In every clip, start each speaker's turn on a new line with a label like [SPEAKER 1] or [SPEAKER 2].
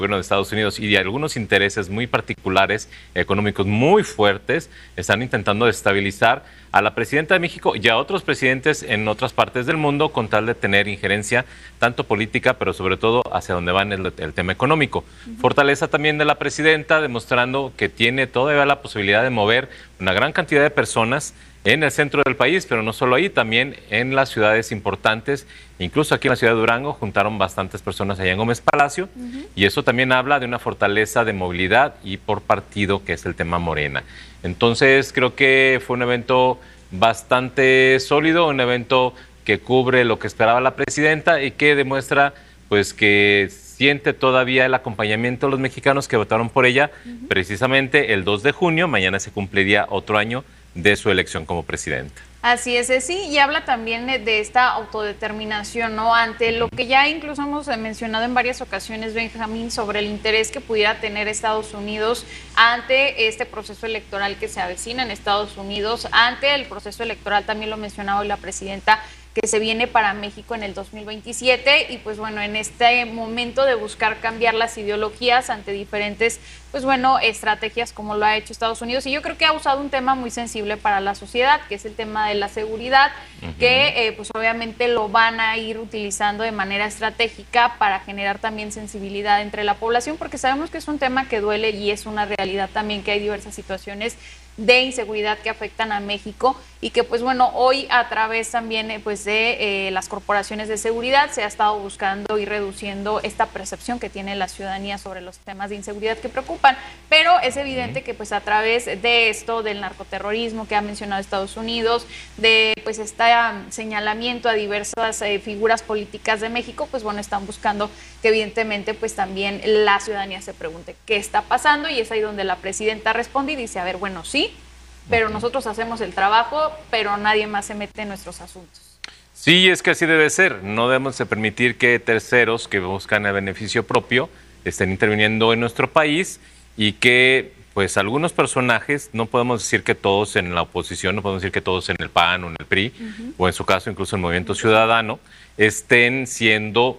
[SPEAKER 1] gobierno de Estados Unidos y de algunos intereses muy particulares, económicos muy fuertes, están intentando desestabilizar a la presidenta de México y a otros presidentes en otras partes del mundo con tal de tener injerencia tanto política, pero sobre todo hacia donde va el tema económico. Fortaleza también de la presidenta, demostrando que tiene todavía la posibilidad de mover una gran cantidad de personas en el centro del país, pero no solo ahí, también en las ciudades importantes, incluso aquí en la ciudad de Durango juntaron bastantes personas allá en Gómez Palacio, y eso también habla de una fortaleza de movilidad y por partido, que es el tema Morena. Entonces creo que fue un evento bastante sólido, un evento que cubre lo que esperaba la presidenta y que demuestra pues que siente todavía el acompañamiento de los mexicanos que votaron por ella precisamente el 2 de junio, mañana se cumpliría otro año de su elección como presidenta.
[SPEAKER 2] Así es, sí, y habla también de esta autodeterminación, ¿no? Ante lo que ya incluso hemos mencionado en varias ocasiones, Benjamín, sobre el interés que pudiera tener Estados Unidos ante este proceso electoral que se avecina en Estados Unidos, ante el proceso electoral, también lo mencionaba hoy la presidenta, que se viene para México en el 2027 y pues bueno, en este momento de buscar cambiar las ideologías ante diferentes, pues bueno, estrategias como lo ha hecho Estados Unidos, y yo creo que ha usado un tema muy sensible para la sociedad, que es el tema de la seguridad, que pues obviamente lo van a ir utilizando de manera estratégica para generar también sensibilidad entre la población, porque sabemos que es un tema que duele y es una realidad también que hay diversas situaciones de inseguridad que afectan a México y que pues bueno, hoy a través también pues de las corporaciones de seguridad se ha estado buscando y reduciendo esta percepción que tiene la ciudadanía sobre los temas de inseguridad que preocupan, pero es evidente que pues a través de esto del narcoterrorismo que ha mencionado Estados Unidos, de pues este señalamiento a diversas figuras políticas de México, pues bueno, están buscando que evidentemente pues también la ciudadanía se pregunte qué está pasando, y es ahí donde la presidenta responde y dice, a ver, bueno, sí, pero nosotros hacemos el trabajo, pero nadie más se mete en nuestros asuntos.
[SPEAKER 1] Sí, es que así debe ser. No debemos de permitir que terceros que buscan el beneficio propio estén interviniendo en nuestro país y que pues algunos personajes, no podemos decir que todos en la oposición, no podemos decir que todos en el PAN o en el PRI, o en su caso incluso el Movimiento Ciudadano, estén siendo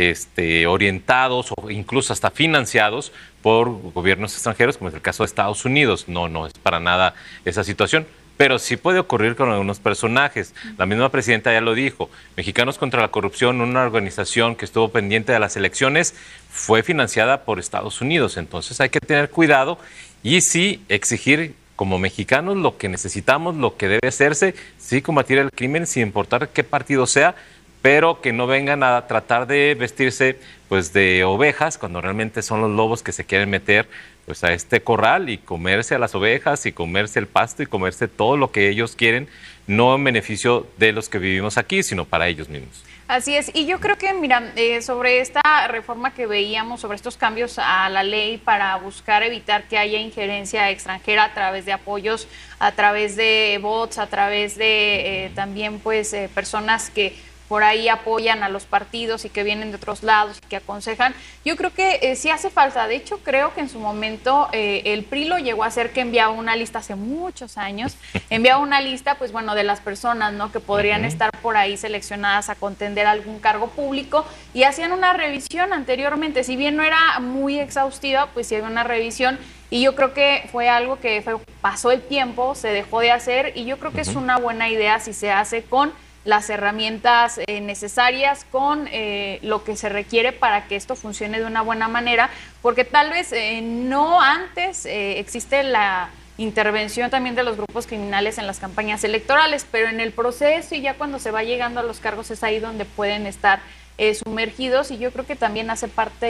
[SPEAKER 1] orientados o incluso hasta financiados por gobiernos extranjeros, como es el caso de Estados Unidos. No es para nada esa situación, pero sí puede ocurrir con algunos personajes. La misma presidenta ya lo dijo, Mexicanos contra la Corrupción, una organización que estuvo pendiente de las elecciones, fue financiada por Estados Unidos, entonces hay que tener cuidado y sí exigir como mexicanos lo que necesitamos, lo que debe hacerse, sí combatir el crimen sin importar qué partido sea, pero que no vengan a tratar de vestirse pues de ovejas cuando realmente son los lobos que se quieren meter pues a este corral y comerse a las ovejas y comerse el pasto y comerse todo lo que ellos quieren, no en beneficio de los que vivimos aquí, sino para ellos mismos.
[SPEAKER 2] Así es, y yo creo que, mira, sobre esta reforma que veíamos, sobre estos cambios a la ley para buscar evitar que haya injerencia extranjera a través de apoyos, a través de bots, a través de también pues personas que por ahí apoyan a los partidos y que vienen de otros lados y que aconsejan. Yo creo que sí hace falta. De hecho, creo que en su momento el PRI lo llegó a hacer, que enviaba una lista hace muchos años, enviaba una lista, pues bueno, de las personas, ¿no?, que podrían estar por ahí seleccionadas a contender algún cargo público, y hacían una revisión anteriormente. Si bien no era muy exhaustiva, pues sí había una revisión, y yo creo que fue algo que pasó el tiempo, se dejó de hacer, y yo creo que es una buena idea si se hace con las herramientas necesarias, con lo que se requiere para que esto funcione de una buena manera, porque tal vez no antes existe la intervención también de los grupos criminales en las campañas electorales, pero en el proceso y ya cuando se va llegando a los cargos es ahí donde pueden estar sumergidos, y yo creo que también hace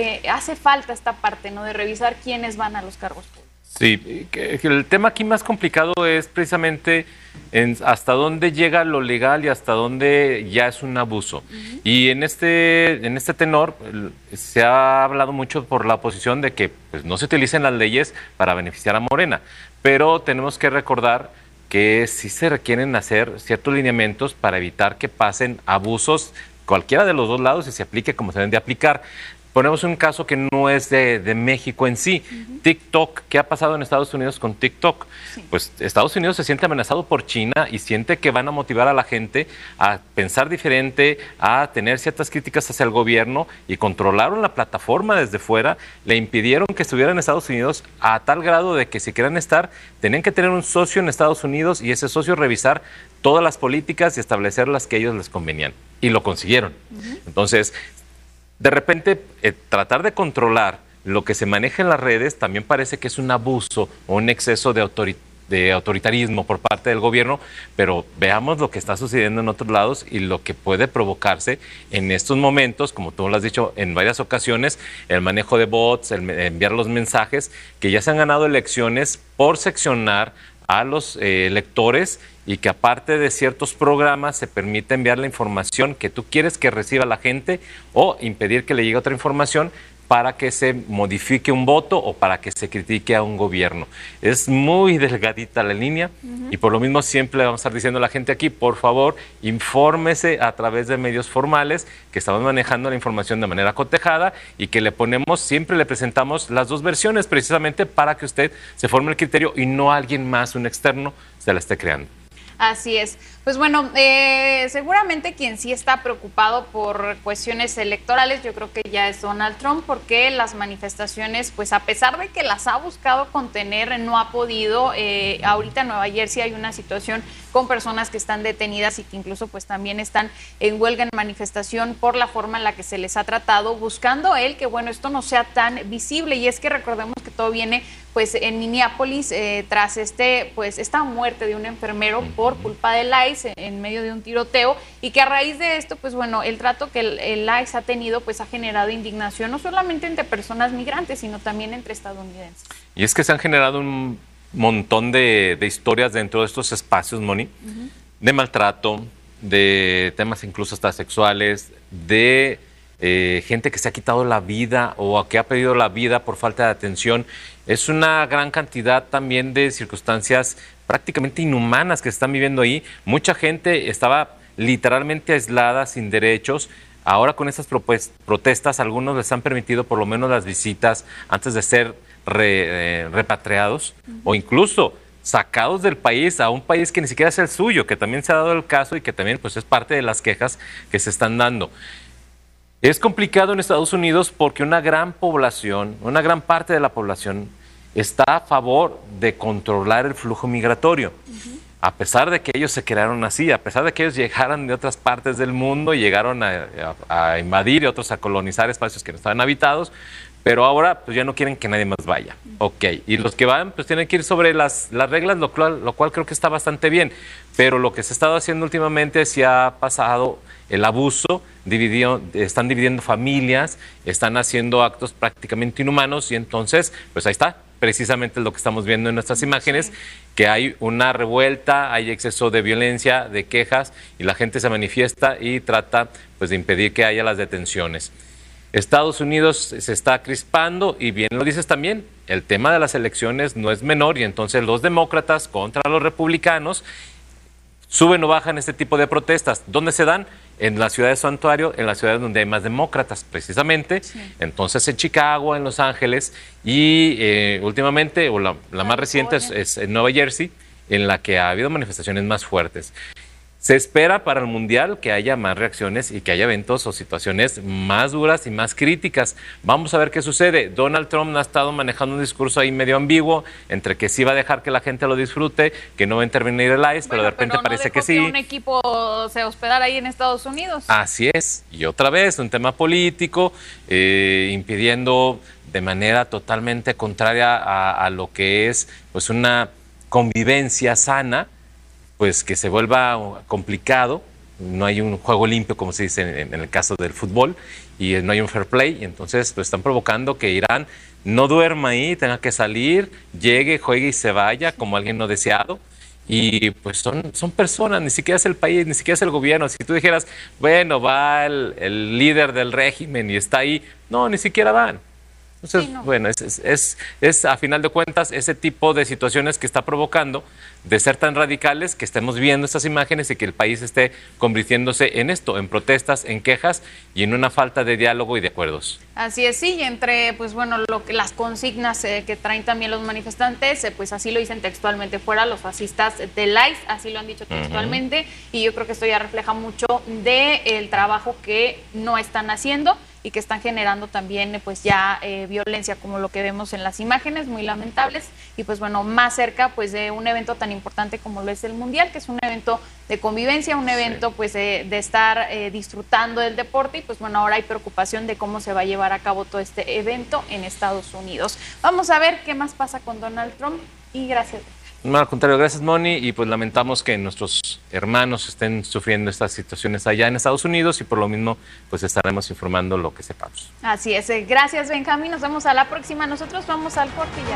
[SPEAKER 2] falta esta parte, ¿no?, de revisar quiénes van a los cargos públicos.
[SPEAKER 1] Sí, el tema aquí más complicado es precisamente hasta dónde llega lo legal y hasta dónde ya es un abuso. Y en este tenor se ha hablado mucho por la oposición de que pues, no se utilicen las leyes para beneficiar a Morena, pero tenemos que recordar que sí se requieren hacer ciertos lineamientos para evitar que pasen abusos cualquiera de los dos lados y se aplique como se deben de aplicar. ponemos un caso que no es de México en sí. TikTok, ¿qué ha pasado en Estados Unidos con TikTok?
[SPEAKER 2] Sí.
[SPEAKER 1] Pues Estados Unidos se siente amenazado por China y siente que van a motivar a la gente a pensar diferente, a tener ciertas críticas hacia el gobierno, y controlaron la plataforma desde fuera, le impidieron que estuviera en Estados Unidos a tal grado de que si querían estar, tenían que tener un socio en Estados Unidos y ese socio revisar todas las políticas y establecer las que a ellos les convenían. Y lo consiguieron. Entonces, de repente, tratar de controlar lo que se maneja en las redes también parece que es un abuso o un exceso de autoritarismo por parte del gobierno, pero veamos lo que está sucediendo en otros lados y lo que puede provocarse en estos momentos, como tú lo has dicho en varias ocasiones, el manejo de bots, el enviar los mensajes, que ya se han ganado elecciones por seccionar a los electores, y que aparte de ciertos programas se permite enviar la información que tú quieres que reciba la gente o impedir que le llegue otra información para que se modifique un voto o para que se critique a un gobierno. Es muy delgadita la línea y por lo mismo siempre le vamos a estar diciendo a la gente aquí, por favor, infórmese a través de medios formales, que estamos manejando la información de manera cotejada y que siempre le presentamos las dos versiones precisamente para que usted se forme el criterio y no alguien más, un externo, se la esté creando.
[SPEAKER 2] Así es. Pues bueno, seguramente quien sí está preocupado por cuestiones electorales, yo creo que ya es Donald Trump, porque las manifestaciones, pues a pesar de que las ha buscado contener, no ha podido. Ahorita en Nueva Jersey hay una situación con personas que están detenidas y que incluso pues también están en huelga, en manifestación por la forma en la que se les ha tratado, buscando él que bueno, esto no sea tan visible. Y es que recordemos que todo viene pues en Minneapolis tras esta muerte de un enfermero por culpa del ICE en medio de un tiroteo, y que a raíz de esto pues bueno, el trato que el ICE ha tenido pues ha generado indignación no solamente entre personas migrantes, sino también entre estadounidenses.
[SPEAKER 1] Y es que se han generado un montón de historias dentro de estos espacios, Moni, de maltrato, de temas incluso hasta sexuales, de gente que se ha quitado la vida o que ha perdido la vida por falta de atención. Es una gran cantidad también de circunstancias prácticamente inhumanas que se están viviendo ahí. Mucha gente estaba literalmente aislada, sin derechos. Ahora con estas protestas, algunos les han permitido por lo menos las visitas antes de ser repatriados o incluso sacados del país a un país que ni siquiera es el suyo, que también se ha dado el caso y que también pues, es parte de las quejas que se están dando. Es complicado en Estados Unidos porque una gran parte de la población está a favor de controlar el flujo migratorio. A pesar de que ellos se crearon así, a pesar de que ellos llegaron de otras partes del mundo y llegaron a invadir y otros a colonizar espacios que no estaban habitados, pero ahora pues ya no quieren que nadie más vaya. Ok, y los que van pues tienen que ir sobre las reglas, lo cual creo que está bastante bien. Pero lo que se ha estado haciendo últimamente sí ha pasado el abuso, están dividiendo familias, están haciendo actos prácticamente inhumanos y entonces pues ahí está. Precisamente lo que estamos viendo en nuestras imágenes, que hay una revuelta, hay exceso de violencia, de quejas, y la gente se manifiesta y trata pues, de impedir que haya las detenciones. Estados Unidos se está crispando y bien lo dices también, el tema de las elecciones no es menor y entonces los demócratas contra los republicanos suben o bajan este tipo de protestas. ¿Dónde se dan? En la ciudad de Santuario, en las ciudades donde hay más demócratas, precisamente. Sí. Entonces en Chicago, en Los Ángeles y últimamente, o la más reciente es en Nueva Jersey, en la que ha habido manifestaciones más fuertes. Se espera para el Mundial que haya más reacciones y que haya eventos o situaciones más duras y más críticas. Vamos a ver qué sucede. Donald Trump ha estado manejando un discurso ahí medio ambiguo, entre que sí va a dejar que la gente lo disfrute, que no va a intervenir el ICE, pero de repente parece que sí.
[SPEAKER 2] Que un equipo se hospedara ahí en Estados Unidos.
[SPEAKER 1] Así es. Y otra vez, un tema político, impidiendo de manera totalmente contraria a lo que es pues una convivencia sana, pues que se vuelva complicado, no hay un juego limpio como se dice en el caso del fútbol y no hay un fair play, y entonces pues están provocando que Irán no duerma ahí, tenga que salir, llegue, juegue y se vaya como alguien no deseado. Y pues son personas, ni siquiera es el país, ni siquiera es el gobierno. Si tú dijeras, bueno, va el líder del régimen y está ahí, no, ni siquiera van. Entonces,
[SPEAKER 2] Sí, no.
[SPEAKER 1] bueno, es a final de cuentas ese tipo de situaciones que está provocando de ser tan radicales que estemos viendo estas imágenes y que el país esté convirtiéndose en esto, en protestas, en quejas y en una falta de diálogo y de acuerdos.
[SPEAKER 2] Así es, sí, y entre, pues bueno, las consignas que traen también los manifestantes, pues así lo dicen textualmente, fuera los fascistas del ICE, así lo han dicho textualmente, y yo creo que esto ya refleja mucho del trabajo que no están haciendo y que están generando también pues ya violencia, como lo que vemos en las imágenes, muy lamentables, y pues bueno, más cerca pues de un evento tan importante como lo es el Mundial, que es un evento de convivencia, un evento pues de estar disfrutando del deporte, y pues bueno, ahora hay preocupación de cómo se va a llevar a cabo todo este evento en Estados Unidos. Vamos a ver qué más pasa con Donald Trump, y gracias.
[SPEAKER 1] No, al contrario, gracias, Moni, y pues lamentamos que nuestros hermanos estén sufriendo estas situaciones allá en Estados Unidos, y por lo mismo pues estaremos informando lo que sepamos.
[SPEAKER 2] Así es, gracias, Benjamín, nos vemos a la próxima. Nosotros vamos al corte y ya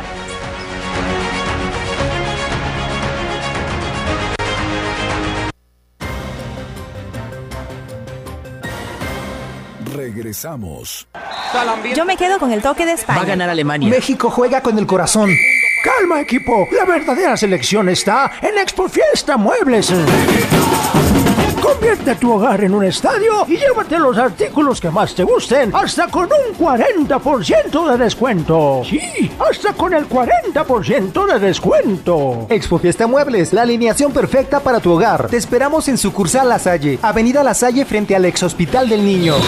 [SPEAKER 3] regresamos.
[SPEAKER 4] Yo me quedo con el toque de España.
[SPEAKER 5] Va a ganar Alemania.
[SPEAKER 6] México juega con el corazón. Calma, equipo. La verdadera selección está en Expo Fiesta Muebles. Convierte tu hogar en un estadio y llévate los artículos que más te gusten hasta con un 40% de descuento. Sí, hasta con el 40% de descuento.
[SPEAKER 7] Expo Fiesta Muebles, la alineación perfecta para tu hogar. Te esperamos en sucursal La Salle, Avenida La Salle frente al Ex Hospital del Niño.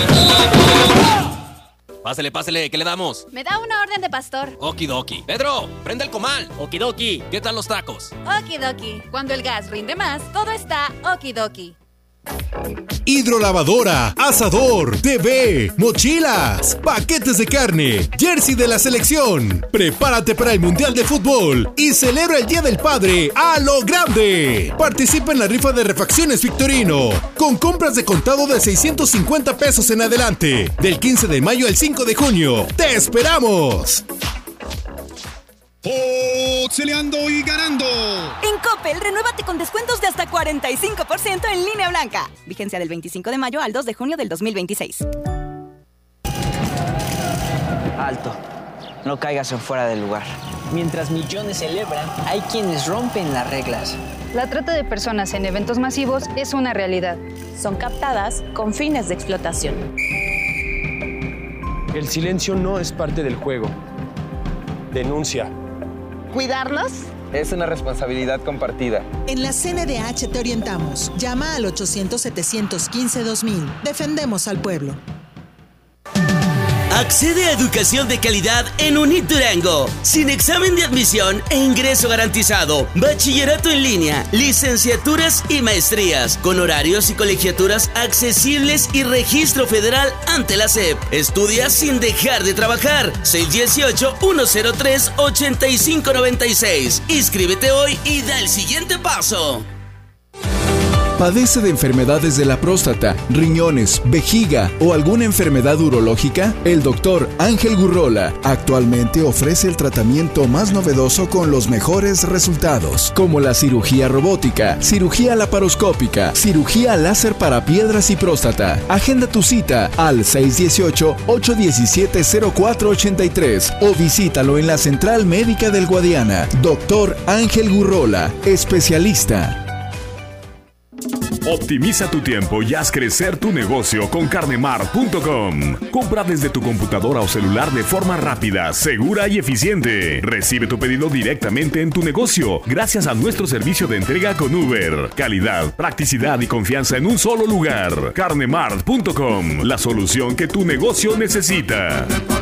[SPEAKER 8] Pásele, ¿qué le damos?
[SPEAKER 9] Me da una orden de pastor.
[SPEAKER 8] Okidoki. Pedro, prende el comal. Okidoki. ¿Qué tal los tacos?
[SPEAKER 9] Okidoki. Cuando el gas rinde más, todo está okidoki.
[SPEAKER 3] Hidrolavadora, asador, TV, mochilas, paquetes de carne, jersey de la selección. Prepárate para el Mundial de Fútbol y celebra el Día del Padre a lo grande. Participa en la rifa de refacciones Victorino con compras de contado de 650 pesos en adelante. Del 15 de mayo al 5 de junio. ¡Te esperamos!
[SPEAKER 10] Pixeleando y ganando.
[SPEAKER 4] En Coppel, renuévate con descuentos de hasta 45% en línea blanca. Vigencia del 25 de mayo al 2 de junio del 2026.
[SPEAKER 5] Alto. No caigas en fuera del lugar. Mientras millones celebran, hay quienes rompen las reglas.
[SPEAKER 11] La trata de personas en eventos masivos es una realidad.
[SPEAKER 12] Son captadas con fines de explotación.
[SPEAKER 13] El silencio no es parte del juego. Denuncia.
[SPEAKER 14] ¿Cuidarnos?
[SPEAKER 15] Es una responsabilidad compartida.
[SPEAKER 16] En la CNDH te orientamos. Llama al 800-715-2000. Defendemos al pueblo.
[SPEAKER 17] Accede a educación de calidad en UNIT Durango, sin examen de admisión e ingreso garantizado, bachillerato en línea, licenciaturas y maestrías, con horarios y colegiaturas accesibles y registro federal ante la SEP. Estudia sin dejar de trabajar. 618-103-8596. Inscríbete hoy y da el siguiente paso.
[SPEAKER 3] ¿Padece de enfermedades de la próstata, riñones, vejiga o alguna enfermedad urológica? El doctor Ángel Gurrola actualmente ofrece el tratamiento más novedoso con los mejores resultados, como la cirugía robótica, cirugía laparoscópica, cirugía láser para piedras y próstata. Agenda tu cita al 618-817-0483 o visítalo en la Central Médica del Guadiana. Doctor Ángel Gurrola, especialista.
[SPEAKER 18] Optimiza tu tiempo y haz crecer tu negocio con carnemart.com. Compra desde tu computadora o celular de forma rápida, segura y eficiente. Recibe tu pedido directamente en tu negocio gracias a nuestro servicio de entrega con Uber. Calidad, practicidad y confianza en un solo lugar. Carnemart.com, la solución que tu negocio necesita.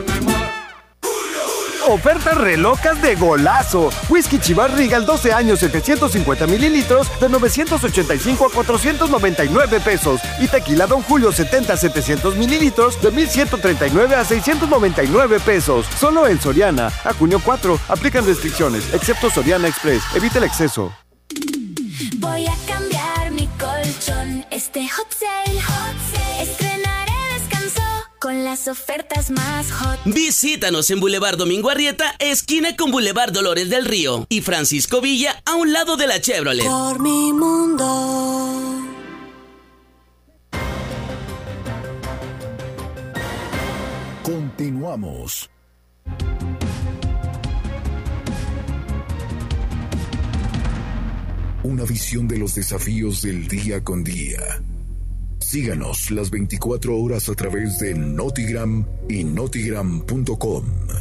[SPEAKER 19] Ofertas relocas de golazo. Whisky Chivas Regal 12 años 750 mililitros de 985 a 499 pesos. Y tequila Don Julio 70 700 mililitros de 1139 a 699 pesos. Solo en Soriana. A junio 4. Aplican restricciones, excepto Soriana Express. Evita el exceso.
[SPEAKER 20] Voy a cambiar mi colchón. Este hot sale. Estrenaré descanso con las ofertas más hot.
[SPEAKER 17] Visítanos en Boulevard Domingo Arrieta, esquina con Boulevard Dolores del Río, y Francisco Villa, a un lado de la Chevrolet.
[SPEAKER 20] Por mi mundo.
[SPEAKER 3] Continuamos. una visión de los desafíos del día con día. Síganos las 24 horas a través de Notigram y notigram.com.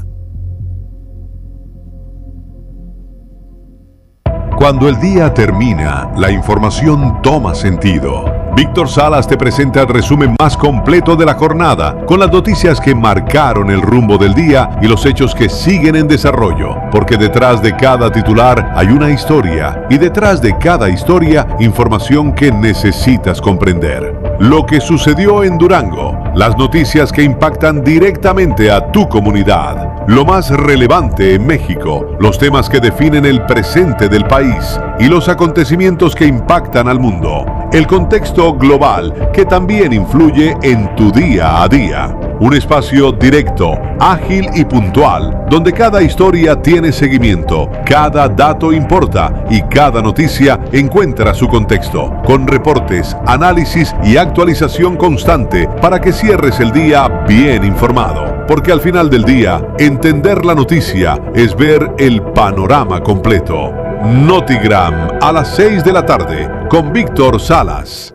[SPEAKER 14] Cuando el día termina, la información toma sentido. Víctor Salas te presenta el resumen más completo de la jornada, con las noticias que marcaron el rumbo del día y los hechos que siguen en desarrollo, porque detrás de cada titular hay una historia, y detrás de cada historia, información que necesitas comprender. Lo que sucedió en Durango, las noticias que impactan directamente a tu comunidad, lo más relevante en México, los temas que definen el presente del país y los acontecimientos que impactan al mundo. El contexto global que también influye en tu día a día. Un espacio directo, ágil y puntual, donde cada historia tiene seguimiento, cada dato importa y cada noticia encuentra su contexto, con reportes, análisis y actualización constante para que cierres el día bien informado. Porque al final del día, entender la noticia es ver el panorama completo. Notigram a las 6 de la tarde con Víctor Salas.